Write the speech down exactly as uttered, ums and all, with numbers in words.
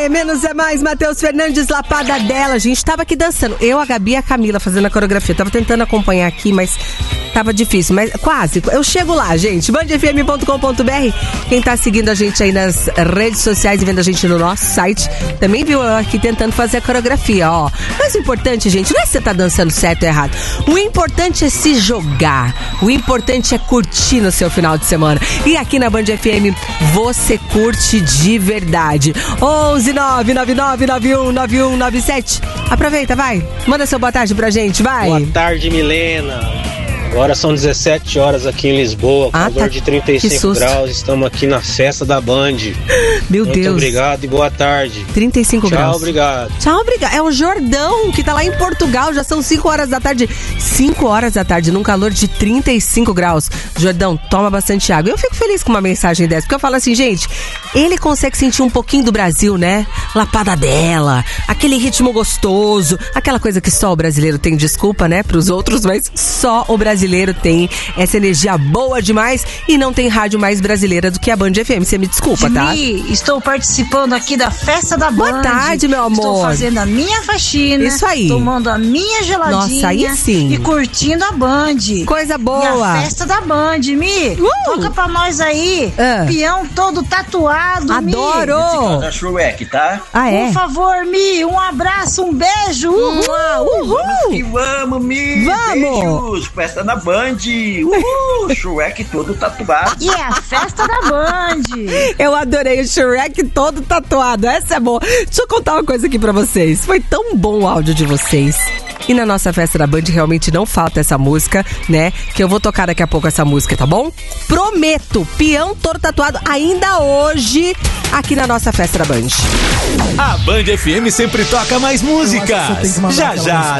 Aê, menos é mais, Matheus Fernandes, Lapada dela. A gente tava aqui dançando. Eu, a Gabi e a Camila fazendo a coreografia. Tava tentando acompanhar aqui, mas tava difícil. Mas quase. Eu chego lá, gente. band f m ponto com ponto b r. Quem tá seguindo a gente aí nas redes sociais e vendo a gente no nosso site, também viu eu aqui tentando fazer a coreografia, ó. Mas o importante, gente, não é se você tá dançando certo ou errado. O importante é se jogar. O importante é curtir no seu final de semana. E aqui na Band F M, você curte de verdade. onze nove nove nove nove um nove um nove sete. Aproveita, vai. Manda seu boa tarde pra gente, vai. Boa tarde, Milena. Agora são dezessete horas aqui em Lisboa, ah, calor tá. de trinta e cinco graus. Estamos aqui na festa da Band. Meu Muito Deus. Muito obrigado e boa tarde. trinta e cinco Tchau, graus. Tchau, obrigado. Tchau, obrigado. É o Jordão, que tá lá em Portugal. Já são cinco horas da tarde. cinco horas da tarde, num calor de trinta e cinco graus. Jordão, toma bastante água. Eu fico feliz com uma mensagem dessa, porque eu falo assim, gente, ele consegue sentir um pouquinho do Brasil, né? Lapada dela, aquele ritmo gostoso, aquela coisa que só o brasileiro tem. Desculpa, né, pros outros, mas só o brasileiro tem essa energia boa demais e não tem rádio mais brasileira do que a Band F M. Você me desculpa, Jimmy, tá? Estou participando aqui da festa da Band. Boa tarde, meu amor. Estou fazendo a minha faxina. Isso aí. Tomando a minha geladinha. Nossa, aí sim. E curtindo a Band. Coisa boa. E a festa da Band, Mi. Uh! Toca pra nós aí. Uh. Peão todo tatuado, Adoro. Mi. Shrek, tá? Ah, é? Por favor, Mi, um abraço, um beijo. Uhul. Uhul. Vamos que vamos, Mi. Vamos. Beijos. Festa da Band. Uhul. Shrek todo tatuado. E é a festa da Band. Eu adorei o Shrek todo tatuado. Essa é boa. Deixa eu contar uma coisa aqui pra vocês. Foi tão bom o áudio de vocês. E na nossa festa da Band realmente não falta essa música, né? Que eu vou tocar daqui a pouco essa música, tá bom? Prometo, peão todo tatuado ainda hoje aqui na nossa festa da Band. A Band F M sempre toca mais música. Já, já.